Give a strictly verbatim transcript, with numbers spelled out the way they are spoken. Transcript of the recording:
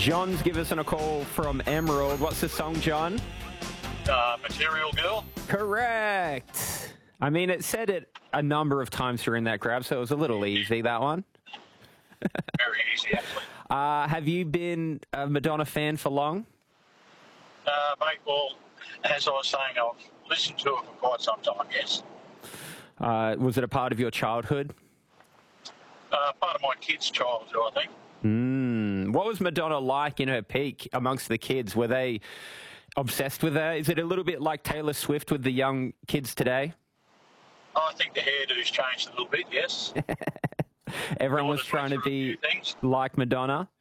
John's give us a call from Emerald. What's the song, John? Uh, Material Girl. Correct. I mean, it said it a number of times during that grab, so it was a little easy, that one. Very easy, actually. Uh, have you been a Madonna fan for long? Uh, mate, well, as I was saying, I've listened to it for quite some time, yes. Uh, was it a part of your childhood? Uh, part of my kids' childhood, I think. Mm. What was Madonna like in her peak amongst the kids? Were they obsessed with her? Is it a little bit like Taylor Swift with the young kids today? I think the hairdo's changed a little bit, yes. Everyone was trying to be like Madonna.